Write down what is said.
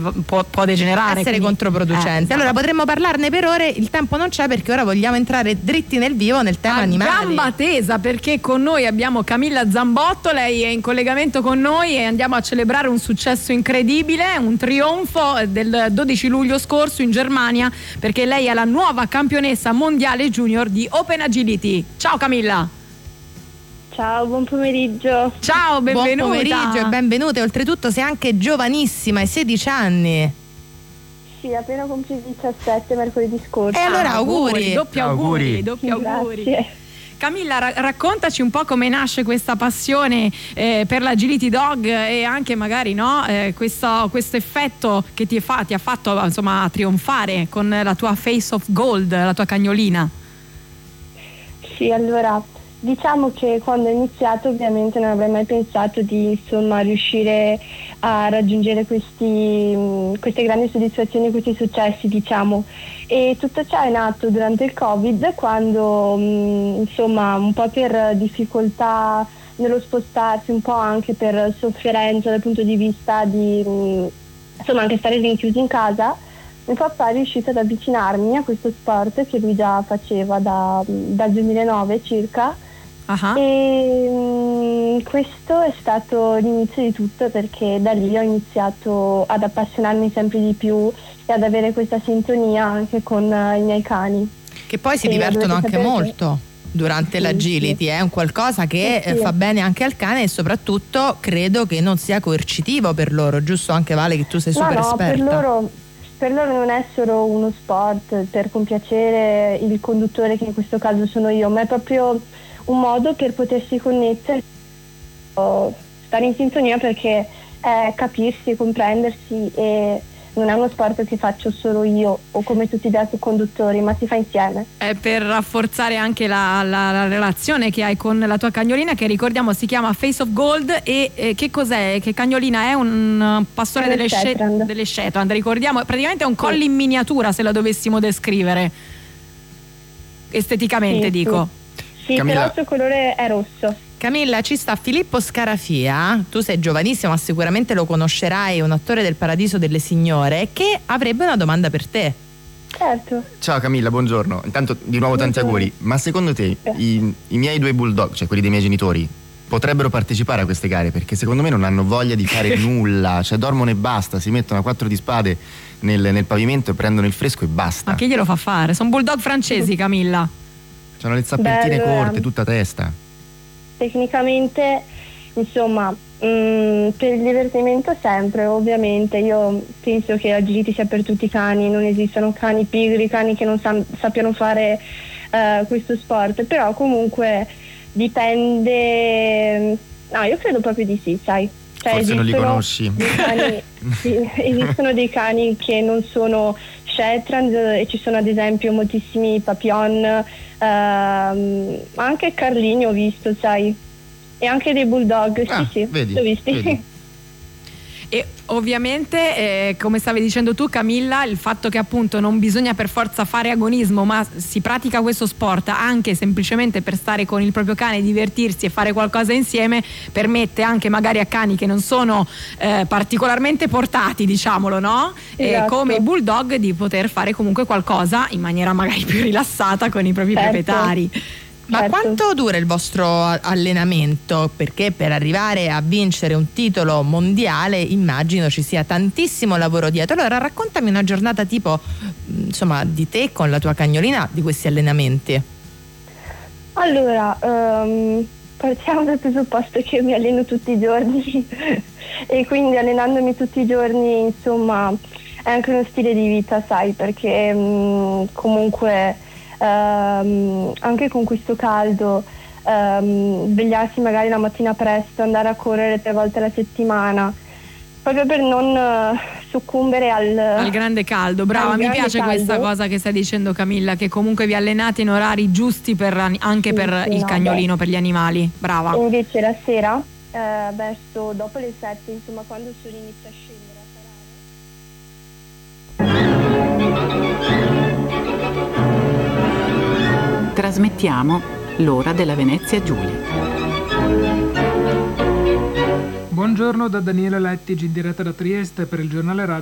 può degenerare, essere controproducente. Allora potremmo parlarne per ore, il tempo non c'è perché ora vogliamo entrare dritti nel vivo nel tema animali. Gamba tesa, perché con noi abbiamo Camilla Zambotto, lei è in collegamento con noi e andiamo a celebrare un successo incredibile, un trionfo del 12 luglio scorso in Germania, perché lei è la nuova campionessa mondiale junior di Open Agility. Ciao Camilla. Ciao, buon pomeriggio. Ciao, benvenuta. Buon pomeriggio e benvenute. Oltretutto sei anche giovanissima, hai 16 anni. Sì, appena compiuto 17 mercoledì scorso. E allora auguri. Doppi auguri. Grazie. Camilla, raccontaci un po' come nasce questa passione per l'agility dog e anche magari questo effetto che ti ha fatto insomma trionfare con la tua Face of Gold, la tua cagnolina. Sì, allora diciamo che quando ho iniziato ovviamente non avrei mai pensato di riuscire a raggiungere queste grandi soddisfazioni, questi successi, diciamo. E tutto ciò è nato durante il Covid, quando un po' per difficoltà nello spostarsi, un po' anche per sofferenza dal punto di vista di anche stare rinchiusi in casa, mio papà è riuscito ad avvicinarmi a questo sport che lui già faceva dal 2009 circa. Uh-huh. E questo è stato l'inizio di tutto, perché da lì ho iniziato ad appassionarmi sempre di più e ad avere questa sintonia anche con i miei cani, che poi si divertono anche molto durante l'agility. È un qualcosa che fa bene anche al cane e soprattutto credo che non sia coercitivo per loro, giusto anche Vale, che tu sei super esperta? Per loro non è solo uno sport per compiacere il conduttore, che in questo caso sono io, ma è proprio un modo per potersi connettere, stare in sintonia, perché è capirsi, comprendersi, e non è uno sport che faccio solo io o come tutti gli altri conduttori, ma si fa insieme. È per rafforzare anche la relazione che hai con la tua cagnolina, che ricordiamo si chiama Face of Gold. E che cos'è? Che cagnolina è? Un pastore delle Shetland, ricordiamo, praticamente è un collie in miniatura, se la dovessimo descrivere esteticamente, dico. Sì, Camilla, però il suo colore è rosso. Camilla, ci sta Filippo Scarafia, tu sei giovanissimo ma sicuramente lo conoscerai, un attore del Paradiso delle Signore, che avrebbe una domanda per te. Certo. Ciao Camilla, buongiorno. Intanto di nuovo tanti auguri. Ma secondo te i miei 2 bulldog, cioè quelli dei miei genitori, potrebbero partecipare a queste gare? Perché secondo me non hanno voglia di fare nulla, cioè dormono e basta, si mettono a 4 di spade nel pavimento e prendono il fresco e basta. Ma chi glielo fa fare? Sono bulldog francesi, Camilla. C'hanno le zappettine corte, tutta testa. Tecnicamente, per il divertimento sempre, ovviamente. Io penso che l'agility sia per tutti i cani, non esistono cani pigri, cani che non sappiano fare questo sport, però comunque dipende. No, io credo proprio di sì, sai. Cioè, forse non li conosci. Esistono dei cani che non sono Shetland, e ci sono ad esempio moltissimi Papillon, anche Carlini ho visto, sai, e anche dei bulldog. Sì, vedi, li ho visti. Vedi. E ovviamente, come stavi dicendo tu Camilla, il fatto che appunto non bisogna per forza fare agonismo, ma si pratica questo sport anche semplicemente per stare con il proprio cane, divertirsi e fare qualcosa insieme, permette anche magari a cani che non sono particolarmente portati, diciamolo, no? Esatto. Come i bulldog, di poter fare comunque qualcosa in maniera magari più rilassata con i propri proprietari. Ma quanto dura il vostro allenamento? Perché per arrivare a vincere un titolo mondiale immagino ci sia tantissimo lavoro dietro. Allora raccontami una giornata tipo di te con la tua cagnolina, di questi allenamenti. Allora, partiamo dal presupposto che mi alleno tutti i giorni e quindi allenandomi tutti i giorni è anche uno stile di vita, sai, perché comunque anche con questo caldo, svegliarsi magari la mattina presto, andare a correre 3 volte alla settimana, proprio per non soccombere al grande caldo. Brava, mi piace questa cosa che stai dicendo Camilla, che comunque vi allenate in orari giusti anche per il cagnolino, per gli animali. Brava. E invece la sera, verso dopo le 7, quando il sole inizia a scendere, Trasmettiamo l'ora della Venezia Giulia. Buongiorno da Daniele Lettig, in diretta da Trieste per il giornale radio